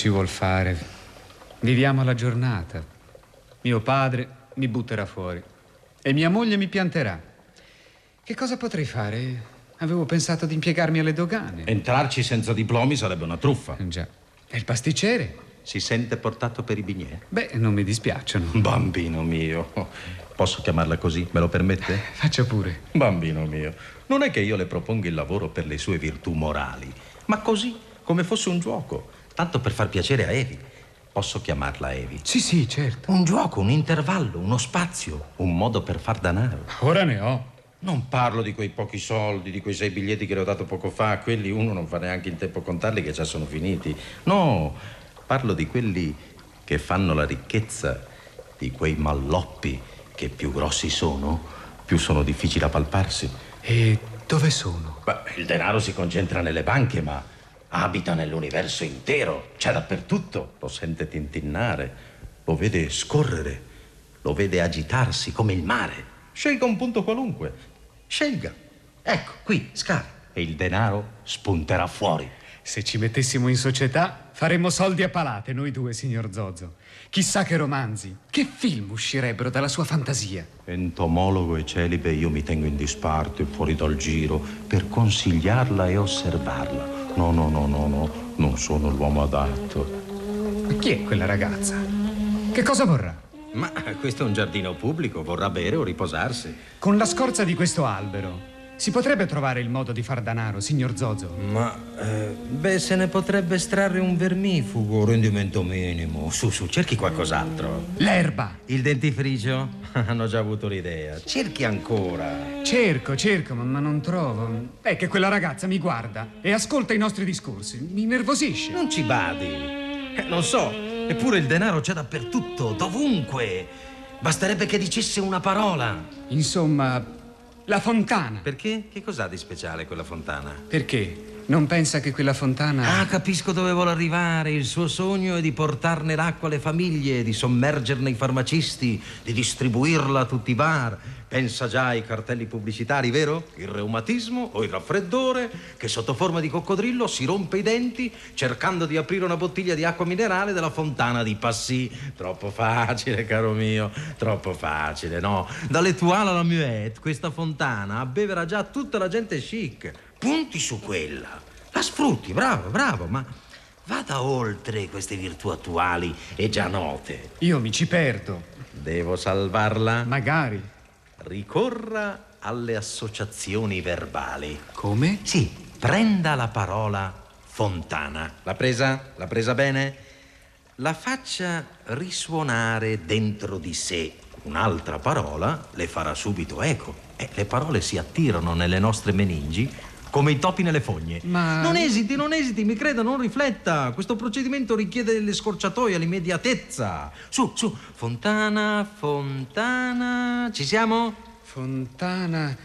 ci vuol fare? Viviamo la giornata. Mio padre mi butterà fuori e mia moglie mi pianterà. Che cosa potrei fare? Avevo pensato di impiegarmi alle dogane. Entrarci senza diplomi sarebbe una truffa. Già. E il pasticcere? Si sente portato per i bignè? Beh, non mi dispiacciono. Bambino mio. Posso chiamarla così? Me lo permette? Faccia pure. Bambino mio, non è che io le propongo il lavoro per le sue virtù morali, ma così, come fosse un gioco, tanto per far piacere a Evi. Posso chiamarla Evi? Sì, certo. Un gioco, un intervallo, uno spazio, un modo per far danaro. Ora ne ho. Non parlo di quei pochi soldi, di quei 6 biglietti che le ho dato poco fa. Quelli uno non fa neanche in tempo a contarli, che già sono finiti. No, parlo di quelli che fanno la ricchezza, di quei malloppi che più grossi sono, più sono difficili da palparsi. E dove sono? Beh, il denaro si concentra nelle banche, ma abita nell'universo intero. C'è dappertutto. Lo sente tintinnare, lo vede scorrere, lo vede agitarsi come il mare. Scelga un punto qualunque. Scelga. Ecco, qui, scavi. E il denaro spunterà fuori. Se ci mettessimo in società, faremmo soldi a palate, noi due, signor Zozo. Chissà che romanzi, che film uscirebbero dalla sua fantasia. Entomologo e celibe, io mi tengo in disparte, fuori dal giro, per consigliarla e osservarla. No, non sono l'uomo adatto. Ma chi è quella ragazza? Che cosa vorrà? Ma questo è un giardino pubblico, vorrà bere o riposarsi. Con la scorza di questo albero si potrebbe trovare il modo di far danaro, signor Zozo. Ma, se ne potrebbe estrarre un vermifugo, rendimento minimo. Su, cerchi qualcos'altro. L'erba. Il dentifricio? Hanno già avuto l'idea. Cerchi ancora. Cerco, ma non trovo. È che quella ragazza mi guarda e ascolta i nostri discorsi. Mi innervosisce. Non ci badi. Non so. Eppure il denaro c'è dappertutto, dovunque. Basterebbe che dicesse una parola. Insomma, la fontana. Perché? Che cos'ha di speciale quella fontana? Perché? Non pensa che quella fontana... Ah, capisco dove vuole arrivare. Il suo sogno è di portarne l'acqua alle famiglie, di sommergerne i farmacisti, di distribuirla a tutti i bar. Pensa già ai cartelli pubblicitari, vero? Il reumatismo o il raffreddore che sotto forma di coccodrillo si rompe i denti cercando di aprire una bottiglia di acqua minerale della fontana di Passy. Troppo facile, caro mio, troppo facile, no? Dall'Etoile alla Muette questa fontana abbevera già tutta la gente chic. Punti su quella, la sfrutti, bravo, ma vada oltre queste virtù attuali e già note. Io mi ci perdo. Devo salvarla? Magari. Ricorra alle associazioni verbali. Come? Sì, prenda la parola fontana. L'ha presa? L'ha presa bene? La faccia risuonare dentro di sé. Un'altra parola le farà subito eco. Le parole si attirano nelle nostre meningi come i topi nelle fogne. Ma... Non esiti, mi creda, non rifletta. Questo procedimento richiede delle scorciatoie, l'immediatezza. Su, fontana, ci siamo? Fontana.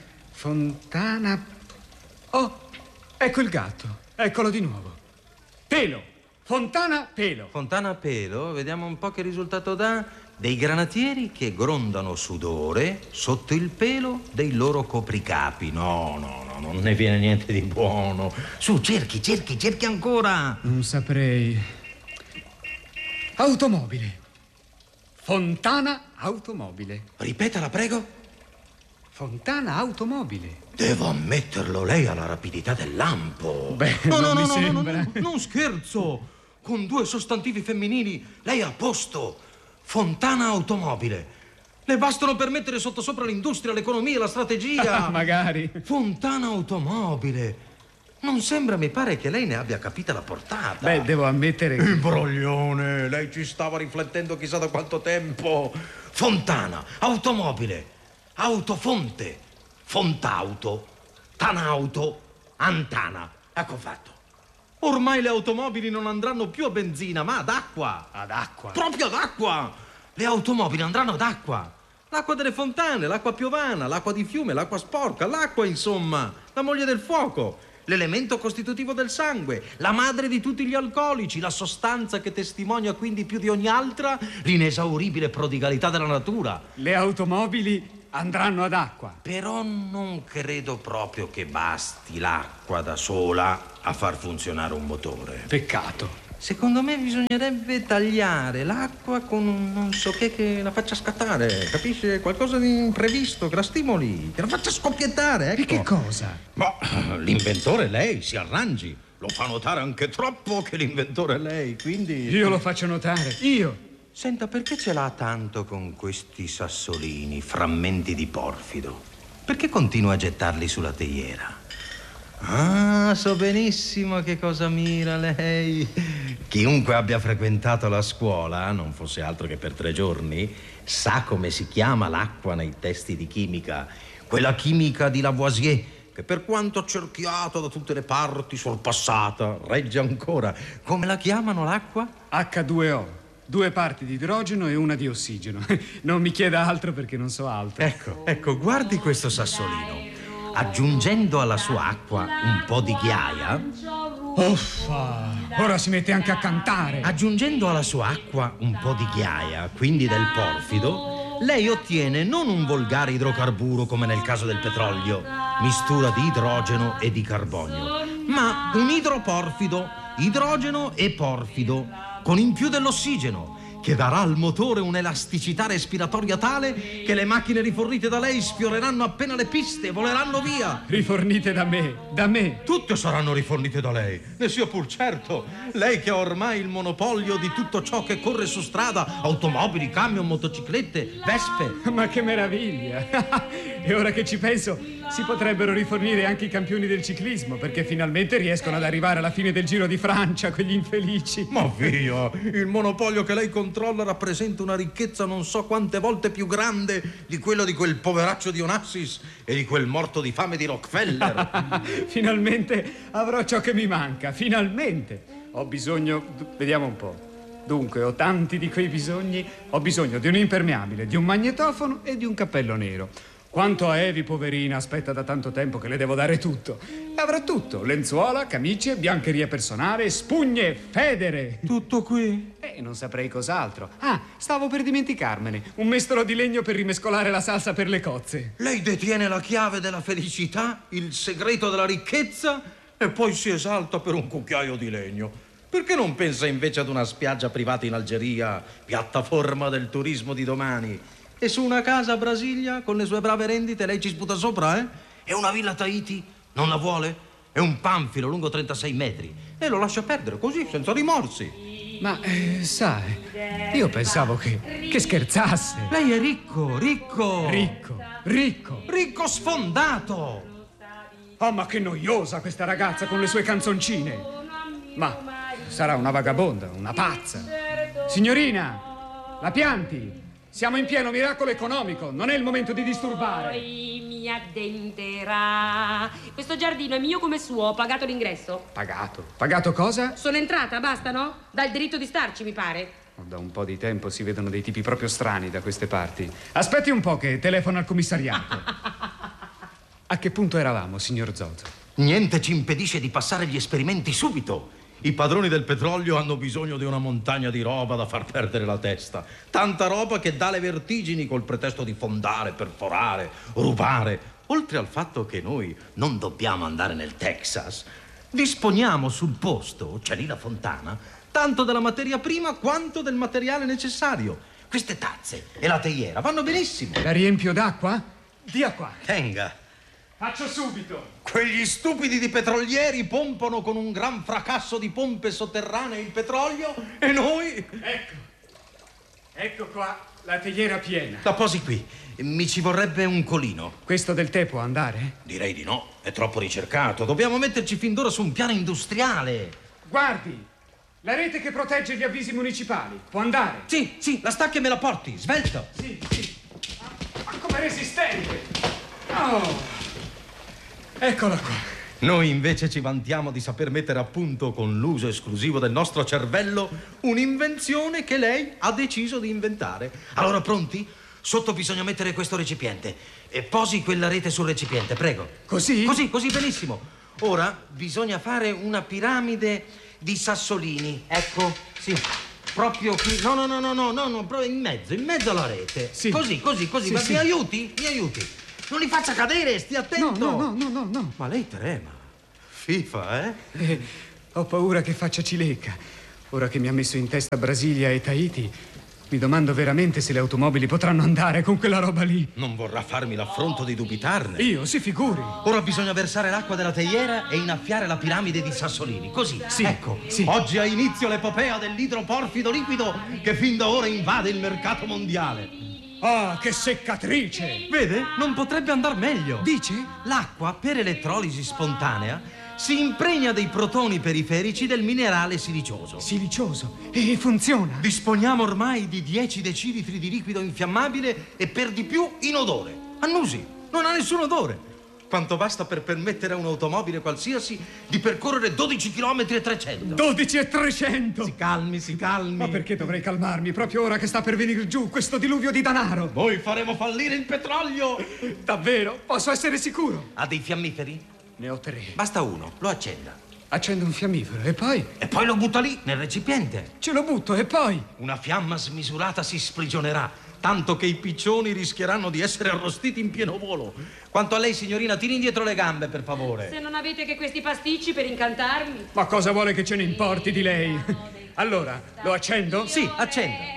Oh, ecco il gatto, eccolo di nuovo. Pelo, fontana, pelo. Fontana, pelo, vediamo un po' che risultato dà. Dei granatieri che grondano sudore sotto il pelo dei loro copricapi. No, non ne viene niente di buono. Su, cerchi ancora. Non saprei. Automobile. Fontana automobile. Ripetala, prego. Fontana automobile. Devo ammetterlo, lei ha la rapidità del lampo. Beh, non mi sembra. Non scherzo. Con 2 sostantivi femminili lei è a posto. Fontana automobile. Le bastano per mettere sottosopra l'industria, l'economia, la strategia. Magari. Fontana automobile. Non sembra, mi pare, che lei ne abbia capita la portata. Beh, devo ammettere che... Imbroglione, lei ci stava riflettendo chissà da quanto tempo. Fontana, automobile, autofonte, fontauto, tanauto, antana. Ecco fatto. Ormai le automobili non andranno più a benzina, ma ad acqua. Ad acqua? Proprio ad acqua. Le automobili andranno ad acqua. L'acqua delle fontane, l'acqua piovana, l'acqua di fiume, l'acqua sporca, l'acqua, insomma, la moglie del fuoco, l'elemento costitutivo del sangue, la madre di tutti gli alcolici, la sostanza che testimonia quindi più di ogni altra l'inesauribile prodigalità della natura. Le automobili andranno ad acqua. Però non credo proprio che basti l'acqua da sola a far funzionare un motore. Peccato. Secondo me bisognerebbe tagliare l'acqua con un non so che la faccia scattare, capisci? Qualcosa di imprevisto, che la stimoli, che la faccia scoppiettare, ecco. E che cosa? Ma l'inventore è lei, si arrangi. Lo fa notare anche troppo che l'inventore è lei, quindi... Io lo faccio notare, io. Senta, perché ce l'ha tanto con questi sassolini, frammenti di porfido? Perché continua a gettarli sulla teiera? Ah, so benissimo che cosa mira lei. Chiunque abbia frequentato la scuola, non fosse altro che per 3 giorni, sa come si chiama l'acqua nei testi di chimica. Quella chimica di Lavoisier, che per quanto accerchiata da tutte le parti, sorpassata, regge ancora. Come la chiamano l'acqua? H2O. 2 parti di idrogeno e 1 di ossigeno. Non mi chieda altro perché non so altro. Ecco, guardi questo sassolino. Aggiungendo alla sua acqua un po' di ghiaia... Uffa! Ora si mette anche a cantare. Aggiungendo alla sua acqua un po' di ghiaia, quindi del porfido, lei ottiene non un volgare idrocarburo come nel caso del petrolio, mistura di idrogeno e di carbonio, ma un idroporfido, idrogeno e porfido, con in più dell'ossigeno, che darà al motore un'elasticità respiratoria tale che le macchine rifornite da lei sfioreranno appena le piste e voleranno via. Rifornite da me. Tutte saranno rifornite da lei, ne sia pur certo. Lei che ha ormai il monopolio di tutto ciò che corre su strada, automobili, camion, motociclette, vespe. Ma che meraviglia! E ora che ci penso, si potrebbero rifornire anche i campioni del ciclismo, perché finalmente riescono ad arrivare alla fine del Giro di Francia, quegli infelici. Ma via, il monopolio che lei controlla rappresenta una ricchezza non so quante volte più grande di quella di quel poveraccio di Onassis e di quel morto di fame di Rockefeller. Finalmente avrò ciò che mi manca, finalmente. Ho bisogno... Vediamo un po'. Dunque, ho tanti di quei bisogni. Ho bisogno di un impermeabile, di un magnetofono e di un cappello nero. Quanto a Evi, poverina, aspetta da tanto tempo che le devo dare tutto. E avrà tutto: lenzuola, camicie, biancheria personale, spugne, federe. Tutto qui? Non saprei cos'altro. Ah, stavo per dimenticarmene. Un mestolo di legno per rimescolare la salsa per le cozze. Lei detiene la chiave della felicità, il segreto della ricchezza e poi si esalta per un cucchiaio di legno. Perché non pensa invece ad una spiaggia privata in Algeria, piattaforma del turismo di domani? E su una casa a Brasilia, con le sue brave rendite, lei ci sputa sopra, eh? E una villa a Tahiti? Non la vuole? È un panfilo lungo 36 metri. E lo lascia perdere così, senza rimorsi. Ma, sai, io pensavo che scherzasse. Lei è ricco. Ricco sfondato. Oh, ma che noiosa questa ragazza con le sue canzoncine. Ma sarà una vagabonda, una pazza. Signorina, la pianti? Siamo in pieno miracolo economico, non è il momento di disturbare. Poi mi addenterà. Questo giardino è mio come suo, ho pagato l'ingresso. Pagato? Pagato cosa? Sono entrata, basta, no? Dà il diritto di starci, mi pare. Da un po' di tempo si vedono dei tipi proprio strani da queste parti. Aspetti un po' che telefono al commissariato. A che punto eravamo, signor Zozo? Niente ci impedisce di passare gli esperimenti subito. I padroni del petrolio hanno bisogno di una montagna di roba da far perdere la testa. Tanta roba che dà le vertigini col pretesto di fondare, perforare, rubare. Oltre al fatto che noi non dobbiamo andare nel Texas, disponiamo sul posto, c'è lì la fontana, tanto della materia prima quanto del materiale necessario. Queste tazze e la teiera vanno benissimo. La riempio d'acqua? Dia qua. Tenga. Faccio subito. Quegli stupidi di petrolieri pompano con un gran fracasso di pompe sotterranee il petrolio e noi... Ecco qua la teiera piena. La posi qui. Mi ci vorrebbe un colino. Questo del tè può andare? Direi di no, è troppo ricercato. Dobbiamo metterci fin d'ora su un piano industriale. Guardi, la rete che protegge gli avvisi municipali. Può andare? Sì, la stacca e me la porti, svelta. Sì. Ma com'è resistente. Oh. Eccola qua. Noi invece ci vantiamo di saper mettere a punto con l'uso esclusivo del nostro cervello un'invenzione che lei ha deciso di inventare. Allora, pronti? Sotto bisogna mettere questo recipiente e posi quella rete sul recipiente, prego. Così? Così, benissimo. Ora bisogna fare una piramide di sassolini. Ecco, sì. Proprio qui. No, proprio in mezzo alla rete. Sì. Così. Sì, Ma sì. mi aiuti? Non li faccia cadere, stia attento. No. Ma lei trema. FIFA, eh? Ho paura che faccia cilecca. Ora che mi ha messo in testa Brasilia e Tahiti, mi domando veramente se le automobili potranno andare con quella roba lì. Non vorrà farmi l'affronto di dubitarne. Io, si figuri. Ora bisogna versare l'acqua della teiera e innaffiare la piramide di Sassolini. Così, Sì, ecco. sì. Oggi ha inizio l'epopea dell'idroporfido liquido che fin da ora invade il mercato mondiale. Ah, che seccatrice! Vede? Non potrebbe andar meglio. Dice? L'acqua, per elettrolisi spontanea, si impregna dei protoni periferici del minerale silicioso. Silicioso. E funziona. Disponiamo ormai di 10 decilitri di liquido infiammabile e per di più inodore. Annusi, non ha nessun odore. Quanto basta per permettere a un'automobile qualsiasi di percorrere 12 km e 300. 12 e 300! Si calmi, si calmi. Ma perché dovrei calmarmi proprio ora che sta per venire giù questo diluvio di denaro? Noi faremo fallire il petrolio. Davvero? Posso essere sicuro? Ha dei fiammiferi? Ne ho 3. Basta uno, lo accenda. Accendo un fiammifero e poi? E poi lo butta lì, nel recipiente. Ce lo butto e poi? Una fiamma smisurata si sprigionerà, tanto che i piccioni rischieranno di essere arrostiti in pieno volo. Quanto a lei, signorina, tiri indietro le gambe, per favore. Se non avete che questi pasticci per incantarmi. Ma cosa vuole che ce ne importi di lei? Allora, lo accendo? Sì, accenda.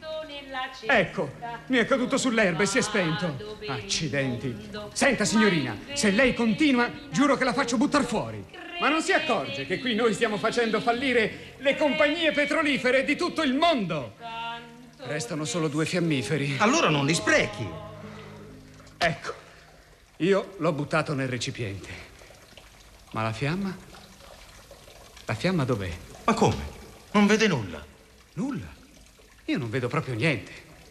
Ecco, mi è caduto sull'erba e si è spento. Accidenti. Senta, signorina, se lei continua, giuro che la faccio buttar fuori. Ma non si accorge che qui noi stiamo facendo fallire le compagnie petrolifere di tutto il mondo? Restano solo 2 fiammiferi. Allora non li sprechi. Ecco, io l'ho buttato nel recipiente. Ma la fiamma? La fiamma dov'è? Ma come? Non vede nulla? Nulla. Io non vedo proprio niente.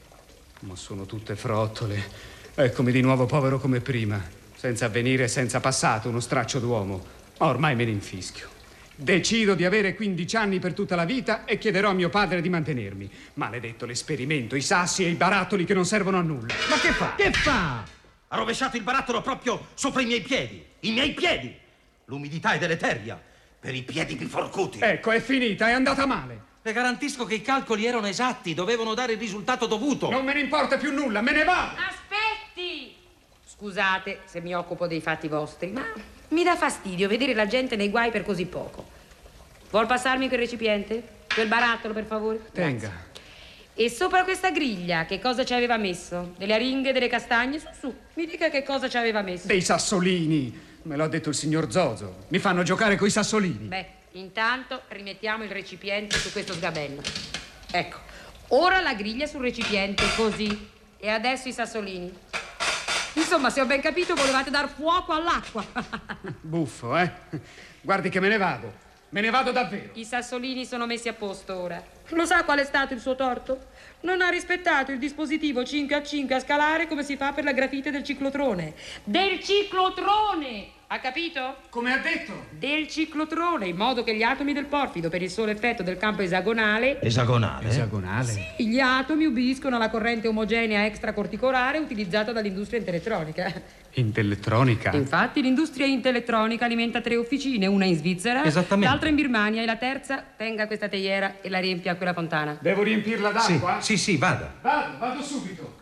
Ma sono tutte frottole. Eccomi di nuovo povero come prima, senza avvenire e senza passato, uno straccio d'uomo. Ma ormai me ne infischio. Decido di avere 15 anni per tutta la vita e chiederò a mio padre di mantenermi. Maledetto l'esperimento, i sassi e i barattoli che non servono a nulla. Ma che fa? Che fa? Ha rovesciato il barattolo proprio sopra i miei piedi. I miei piedi! L'umidità è deleteria per i piedi biforcuti. Ecco, è finita, è andata male. Le garantisco che i calcoli erano esatti, dovevano dare il risultato dovuto. Non me ne importa più nulla, me ne vado! Aspetti! Scusate se mi occupo dei fatti vostri, ma mi dà fastidio vedere la gente nei guai per così poco. Vuol passarmi quel recipiente? Quel barattolo, per favore? Tenga. Grazie. E sopra questa griglia che cosa ci aveva messo? Delle aringhe, delle castagne? Su, mi dica che cosa ci aveva messo. Dei sassolini, me l'ha detto il signor Zozo. Mi fanno giocare coi sassolini. Beh, intanto rimettiamo il recipiente su questo sgabello. Ecco, ora la griglia sul recipiente, così. E adesso i sassolini. Insomma, se ho ben capito, volevate dar fuoco all'acqua. Buffo, eh? Guardi che me ne vado. Me ne vado davvero. I sassolini sono messi a posto ora. Lo sa qual è stato il suo torto? Non ha rispettato il dispositivo 5 a 5 a scalare come si fa per la grafite del ciclotrone. Del ciclotrone! Ha capito? Come ha detto? Del ciclotrone, in modo che gli atomi del porfido, per il solo effetto del campo esagonale... Esagonale? Esagonale? Sì, gli atomi ubbidiscono alla corrente omogenea extracorticolare utilizzata dall'industria intelettronica. Intellettronica? Infatti l'industria intelettronica alimenta 3 officine, una in Svizzera, Esattamente. l'altra in Birmania e la terza tenga questa teiera e la riempia a quella fontana. Devo riempirla d'acqua? Sì, vada. Vado subito.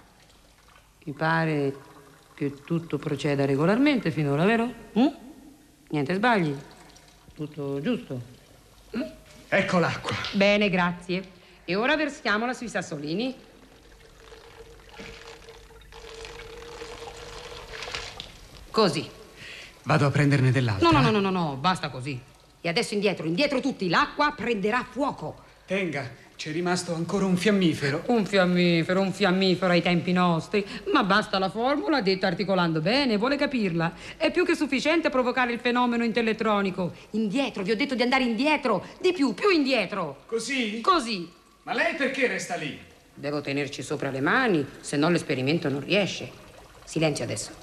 Mi pare che tutto proceda regolarmente finora, vero? Niente sbagli? Tutto giusto? Ecco l'acqua. Bene, grazie. E ora versiamola sui sassolini. Così. Vado a prenderne dell'altra. No, basta così. E adesso indietro tutti. L'acqua prenderà fuoco. Tenga, c'è rimasto ancora un fiammifero. Un fiammifero ai tempi nostri. Ma basta la formula, detta articolando bene, vuole capirla. È più che sufficiente a provocare il fenomeno intellettronico. Indietro, vi ho detto di andare indietro. Di più indietro. Così? Così. Ma lei perché resta lì? Devo tenerci sopra le mani, se no l'esperimento non riesce. Silenzio adesso.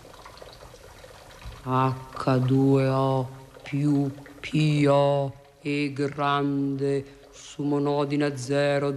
H2O più PO e grande su monodina 000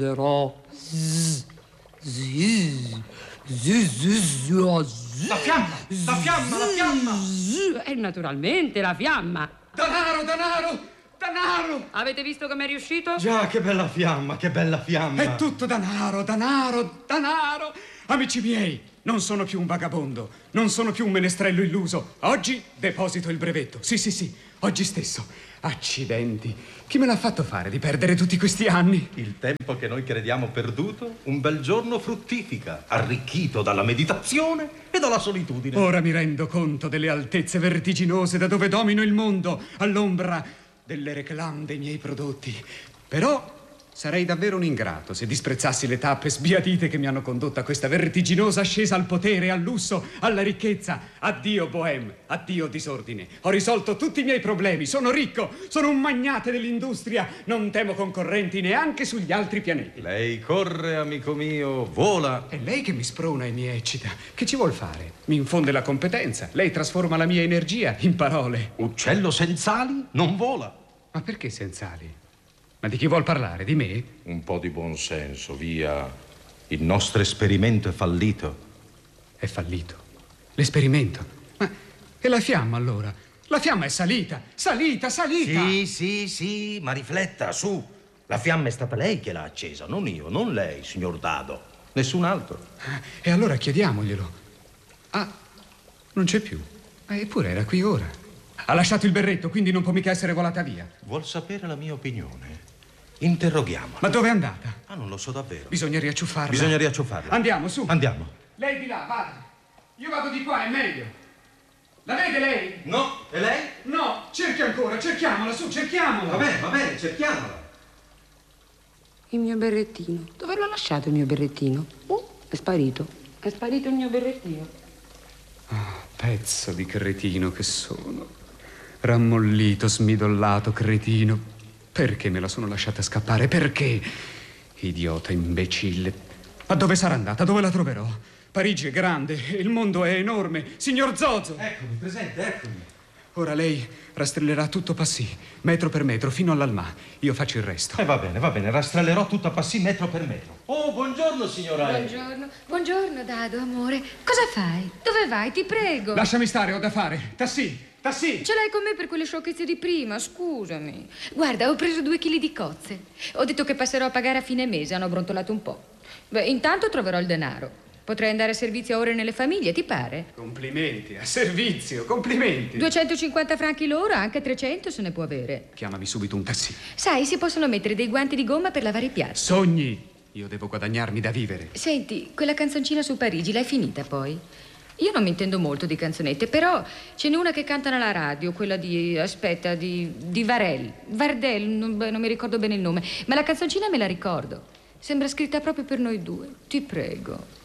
La fiamma! E naturalmente la fiamma. Danaro! Danaro! Avete visto come è riuscito? Già, che bella fiamma, che bella fiamma. È tutto danaro, danaro, danaro. Amici miei, non sono più un vagabondo, non sono più un menestrello illuso. Oggi deposito il brevetto. Sì, oggi stesso. Accidenti. Chi me l'ha fatto fare di perdere tutti questi anni? Il tempo che noi crediamo perduto, un bel giorno fruttifica, arricchito dalla meditazione e dalla solitudine. Ora mi rendo conto delle altezze vertiginose da dove domino il mondo, all'ombra delle réclame dei miei prodotti. Però sarei davvero un ingrato se disprezzassi le tappe sbiadite che mi hanno condotto a questa vertiginosa ascesa al potere, al lusso, alla ricchezza. Addio bohème, addio disordine. Ho risolto tutti i miei problemi, sono ricco, sono un magnate dell'industria, non temo concorrenti neanche sugli altri pianeti. Lei corre, amico mio, vola. È lei che mi sprona e mi eccita. Che ci vuol fare? Mi infonde la competenza. Lei trasforma la mia energia in parole. Uccello senza ali non vola. Ma perché senza ali? Ma di chi vuol parlare? Di me? Un po' di buonsenso, via. Il nostro esperimento è fallito. È fallito. L'esperimento. Ma e la fiamma allora? La fiamma è salita. Salita. Sì, ma rifletta, su. La fiamma è stata lei che l'ha accesa, non io, non lei, signor Dado. Nessun altro. E allora chiediamoglielo. Ah, non c'è più. Eppure era qui ora. Ha lasciato il berretto, quindi non può mica essere volata via. Vuol sapere la mia opinione? Interroghiamola. Ma dove è andata? Ah, non lo so davvero. Bisogna riacciuffarla. Bisogna riacciuffarla. Andiamo, su. Andiamo. Lei di là, vada. Io vado di qua, è meglio. La vede lei? No, e lei? No, cerchi ancora, cerchiamola, su, cerchiamola. Va bene, cerchiamola. Il mio berrettino. Dove l'ho lasciato il mio berrettino? È sparito. È sparito il mio berrettino. Pezzo di cretino che sono. Rammollito, smidollato, cretino. Perché me la sono lasciata scappare? Perché? Idiota, imbecille. Ma dove sarà andata? Dove la troverò? Parigi è grande, il mondo è enorme. Signor Zozo! Eccomi, presente, eccomi. Ora lei rastrellerà tutto passì, metro per metro, fino all'Almà. Io faccio il resto. Va bene, rastrellerò tutto a passi metro per metro. Oh, buongiorno, signora. Buongiorno, Dado, amore. Cosa fai? Dove vai? Ti prego. Lasciami stare, ho da fare. Tassì. Ce l'hai con me per quelle sciocchezze di prima, scusami. Guarda, ho preso 2 chili di cozze. Ho detto che passerò a pagare a fine mese, hanno brontolato un po'. Beh, intanto troverò il denaro. Potrei andare a servizio a ore nelle famiglie, ti pare? Complimenti, a servizio, complimenti. 250 franchi l'ora, anche 300 se ne può avere. Chiamami subito un tassì. Sai, si possono mettere dei guanti di gomma per lavare i piatti. Sogni. Io devo guadagnarmi da vivere. Senti, quella canzoncina su Parigi, l'hai finita poi? Io non mi intendo molto di canzonette, però ce n'è una che canta alla radio, quella di Vardel, non mi ricordo bene il nome, ma la canzoncina me la ricordo. Sembra scritta proprio per noi due. Ti prego.